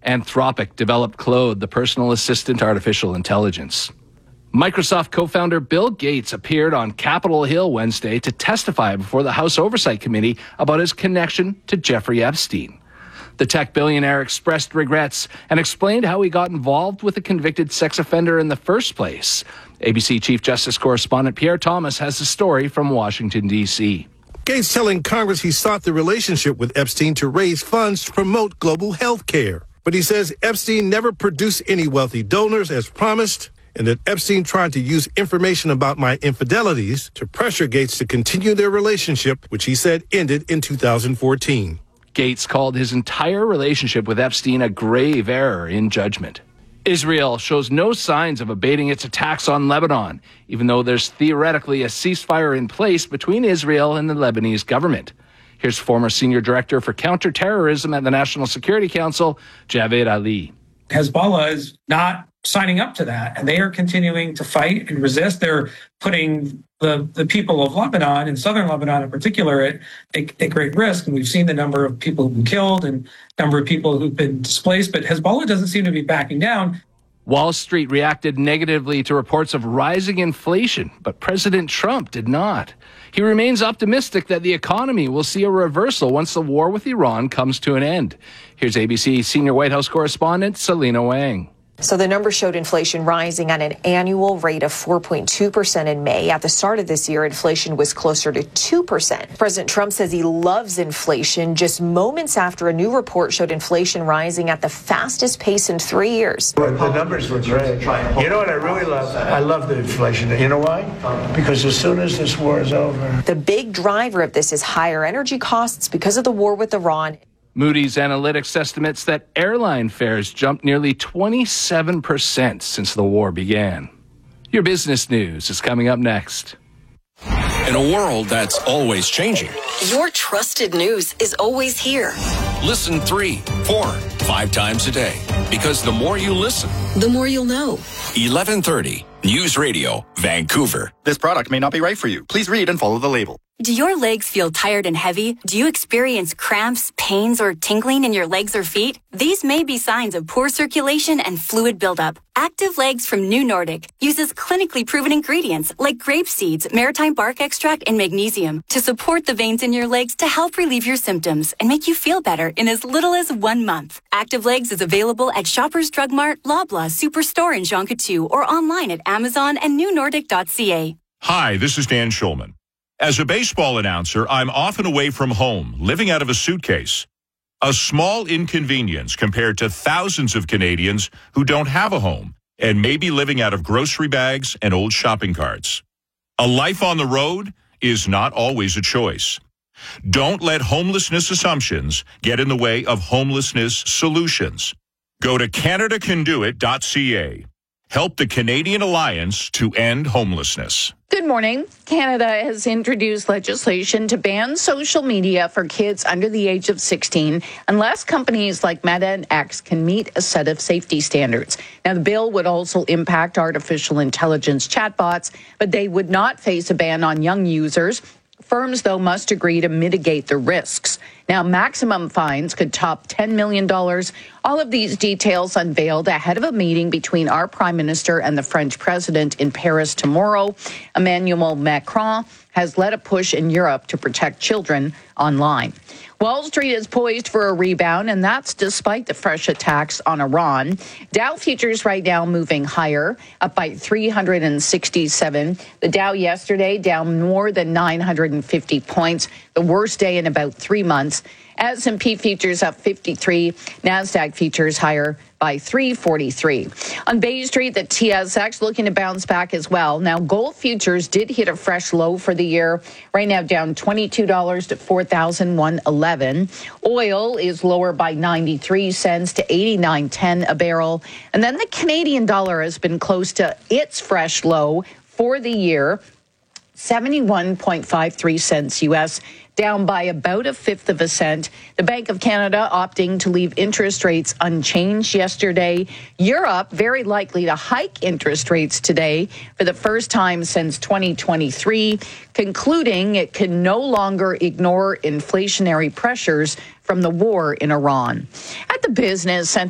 Anthropic developed Claude, the personal assistant artificial intelligence. Microsoft co-founder Bill Gates appeared on Capitol Hill Wednesday to testify before the House Oversight Committee about his connection to Jeffrey Epstein. The tech billionaire expressed regrets and explained how he got involved with a convicted sex offender in the first place. ABC Chief Justice correspondent Pierre Thomas has the story from Washington, D.C. Gates telling Congress he sought the relationship with Epstein to raise funds to promote global health care. But he says Epstein never produced any wealthy donors as promised, and that Epstein tried to use information about my infidelities to pressure Gates to continue their relationship, which he said ended in 2014. Gates called his entire relationship with Epstein a grave error in judgment. Israel shows no signs of abating its attacks on Lebanon, even though there's theoretically a ceasefire in place between Israel and the Lebanese government. Here's former Senior Director for Counterterrorism at the National Security Council, Javed Ali. Hezbollah is not signing up to that, and they are continuing to fight and resist. They're putting the people of Lebanon, and southern Lebanon in particular, at great risk. And we've seen the number of people who've been killed and number of people who've been displaced, but Hezbollah doesn't seem to be backing down. Wall Street reacted negatively to reports of rising inflation, but President Trump did not. He remains optimistic that the economy will see a reversal once the war with Iran comes to an end. Here's ABC senior White House correspondent Selena Wang. So the numbers showed inflation rising at an annual rate of 4.2% in May. At the start of this year, inflation was closer to 2%. President Trump says he loves inflation just moments after a new report showed inflation rising at the fastest pace in 3 years. The numbers were great. You know what I really love? I love the inflation. You know why? Because as soon as this war is over. The big driver of this is higher energy costs because of the war with Iran. Moody's Analytics estimates that airline fares jumped nearly 27% since the war began. Your business news is coming up next. In a world that's always changing, your trusted news is always here. Listen 3, 4, 5 times a day. Because the more you listen, the more you'll know. 1130 News Radio, Vancouver. This product may not be right for you. Please read and follow the label. Do your legs feel tired and heavy? Do you experience cramps, pains, or tingling in your legs or feet? These may be signs of poor circulation and fluid buildup. Active Legs from New Nordic uses clinically proven ingredients like grape seeds, maritime bark extract, and magnesium to support the veins in your legs to help relieve your symptoms and make you feel better in as little as 1 month. Active Legs is available at Shoppers Drug Mart, Loblaw, Superstore, and Jean Coutu, or online at Amazon and newnordic.ca. Hi, this is Dan Schulman. As a baseball announcer, I'm often away from home, living out of a suitcase. A small inconvenience compared to thousands of Canadians who don't have a home and may be living out of grocery bags and old shopping carts. A life on the road is not always a choice. Don't let homelessness assumptions get in the way of homelessness solutions. Go to CanadaCanDoIt.ca. Help the Canadian Alliance to end homelessness. Good morning. Canada has introduced legislation to ban social media for kids under the age of 16 unless companies like Meta and X can meet a set of safety standards. Now, the bill would also impact artificial intelligence chatbots, but they would not face a ban on young users. Firms, though, must agree to mitigate the risks. Now, maximum fines could top $10 million. All of these details unveiled ahead of a meeting between our Prime Minister and the French President in Paris tomorrow. Emmanuel Macron has led a push in Europe to protect children online. Wall Street is poised for a rebound, and that's despite the fresh attacks on Iran. Dow futures right now moving higher, up by 367. The Dow yesterday down more than 950 points, the worst day in about 3 months. S&P futures up 53, NASDAQ futures higher by 343. On Bay Street, the TSX looking to bounce back as well. Now, gold futures did hit a fresh low for the year. Right now down $22 to $4,111. Oil is lower by 93 cents to 89.10 a barrel. And then the Canadian dollar has been close to its fresh low for the year, 71.53 cents U.S., down by about 1/5 of a cent. The Bank of Canada opting to leave interest rates unchanged yesterday. Europe very likely to hike interest rates today for the first time since 2023, concluding it can no longer ignore inflationary pressures from the war in Iran. At the business center,